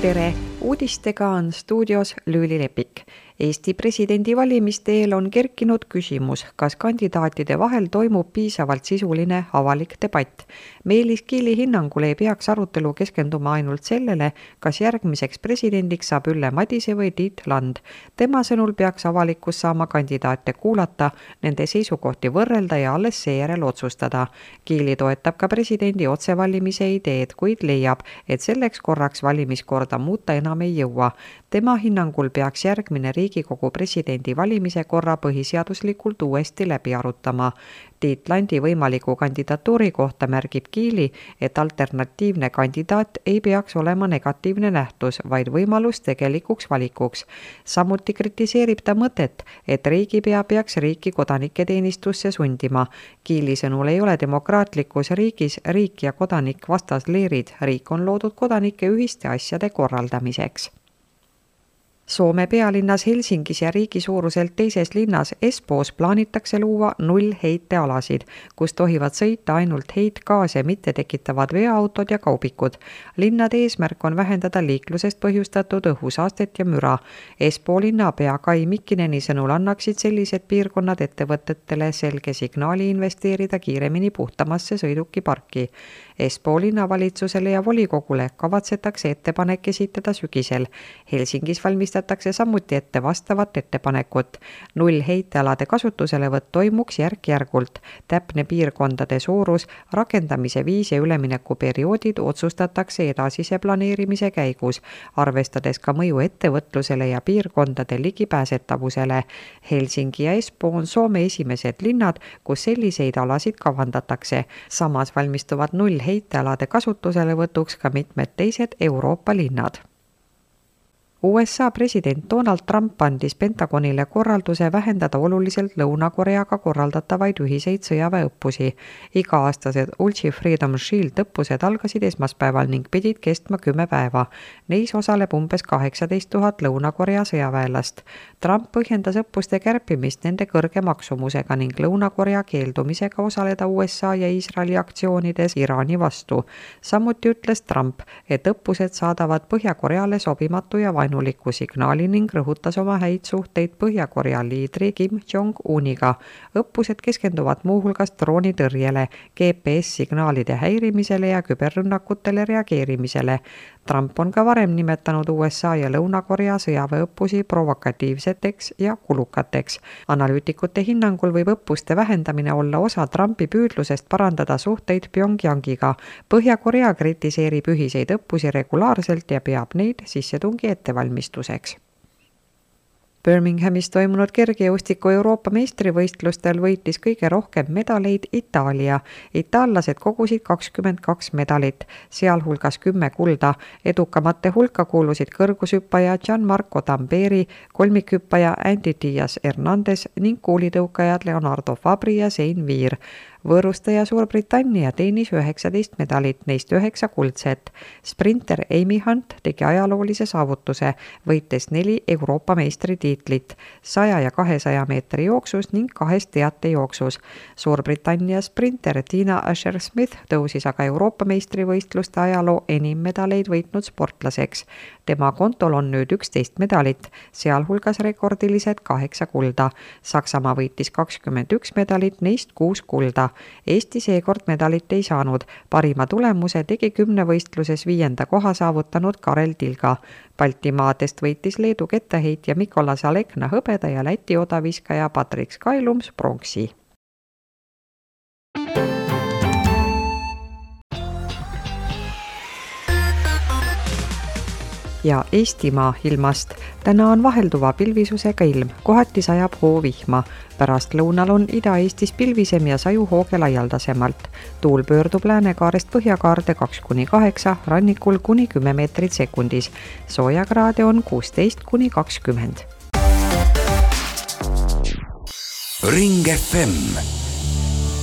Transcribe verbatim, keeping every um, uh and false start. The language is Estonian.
Tere! Uudistega on stuudios Lüüli Lepik. Eesti presidendi valimiste eel on kerkinud küsimus, kas kandidaatide vahel toimub piisavalt sisuline avalik debatt. Meelis Kiili hinnangul ei peaks arutelu keskenduma ainult sellele, kas järgmiseks presidendiks saab Ülle Madise või Tiit Land. Tema sõnul peaks avalikkus saama kandidaate kuulata, nende seisukohti võrrelda ja alles seejärel otsustada. Kiili toetab ka presidendi otsevalimise ideed, kuid leiab, et selleks korraks valimiskorda muuta enam ei jõua. Tema hinnangul peaks järgmine Riigikogu presidendi valimise korra põhiseaduslikult uuesti läbi arutama. Tiit Landi võimaliku kandidatuuri kohta märgib Kiili, et alternatiivne kandidaat ei peaks olema negatiivne nähtus, vaid võimalus tegelikuks valikuks. Samuti kritiseerib ta mõtet, et riigipea peaks riiki kodanike teenistusse sundima. Kiili sõnul ei ole demokraatlikus riigis riik ja kodanik vastasleerid. Riik on loodud kodanike ühiste asjade korraldamiseks. Soome pealinnas Helsingis ja riigi suuruselt teises linnas Espoos plaanitakse luua null heitealasid, kus tohivad sõita ainult heitgaase mitte tekitavad veoautod ja kaubikud. Linnade eesmärk on vähendada liiklusest põhjustatud õhusaastet ja müra. Espoo linnapea Kai Mikkineni sõnul annaksid sellised piirkonnad ettevõtetele selge signaali investeerida kiiremini puhtamasse sõidukiparki. Espoo linnavalitsusele ja volikogule kavatsetakse ettepanek esitada sügisel. Helsingis valmistatakse samuti ette vastavat ettepanekut. Null heitealade kasutuselevõtt toimuks järk-järgult. Täpne piirkondade suurus, rakendamise viis ja üleminekuperioodid otsustatakse edasise planeerimise käigus, arvestades ka mõju ettevõtlusele ja piirkondade ligipääsetavusele. Helsingi ja Espoo on Soome esimesed linnad, kus selliseid alasid kavandatakse. Samas valmistuvad null heitealade kasutusele võtuks ka mitmed teised Euroopa linnad. U S A president Donald Trump andis Pentagonile korralduse vähendada oluliselt Lõuna-Koreaga korraldatavaid ühiseid sõjaväeõppusi. Iga-aastased Ulchi Freedom Shield õppused algasid esmaspäeval ning pidid kestma kümme päeva. Neis osaleb umbes kaheksateist tuhat Lõuna-Korea sõjaväelast. Trump põhjendas õppuste kärpimist nende kõrge maksumusega ning Lõuna-Korea keeldumisega osaleda U S A ja Iisraeli aktsioonides Iraani vastu. Samuti ütles Trump, et õppused saadavad Põhja-Koreale sobimatu ja vainu signaali ning rõhutas oma häid suhteid Põhja-Korea liidri Kim Jong-uniga. Õppused keskenduvad muuhulgas droonitõrjele, G P S-signaalide häirimisele ja küberrünnakutele reageerimisele. Trump on ka varem nimetanud U S A ja Lõuna-Korea sõjaväeõppusi provokatiivseteks ja kulukateks. Analüütikute hinnangul võib õppuste vähendamine olla osa Trumpi püüdlusest parandada suhteid Pyongyangiga. Põhja-Korea kritiseerib ühiseid õppusi regulaarselt ja peab neid sissetungi ettevalmistuseks. Birminghamis toimunud kergejõustiku Euroopa meistrivõistlustel võitis kõige rohkem medaleid Itaalia. Itaallased kogusid kakskümmend kaks medalit, sealhulgas kümme kulda. Edukamate hulka kuulusid kõrgushüppaja Gianmarco Tamberi, kolmikhüppaja Andy Diaz Hernandez ning kuulitõukajad Leonardo Fabri ja Sein Viir. Võõrustaja Suurbritannia teenis üheksateist medalit, neist üheksa kuldset. Sprinter Amy Hunt tegi ajaloolise saavutuse, võites neli Euroopa meistritiitlit, saja ja kahesaja meetri jooksus ning kahes teatejooksus. Suurbritannia sprinter Tina Asher-Smith tõusis aga Euroopa meistrivõistluste ajaloo enim medaleid võitnud sportlaseks. Tema kontol on nüüd üksteist medalit, sealhulgas rekordilised kaheksa kulda. Saksamaa võitis kakskümmend üks medalit, neist kuus kulda. Eesti seekord medalit ei saanud. Parima tulemuse tegi kümnevõistluses viienda koha saavutanud Karel Tilga. Baltimaadest võitis Leedu kettaheitja Mikolas Alekna hõbeda ja Läti odaviskaja Patrik Skailums pronksi. Ja Eestimaa ilmast. Täna on vahelduva pilvisusega ilm, kohati sajab hoovihma. Pärast lõunal on Ida-Eestis pilvisem ja saju hooge laialdasemalt. Tuul pöördub läänekaarest põhjakaarde kaks kuni kaheksa, rannikul kuni kümme meetrit sekundis. Soojakraade on kuusteist kuni kakskümmend. Ring F M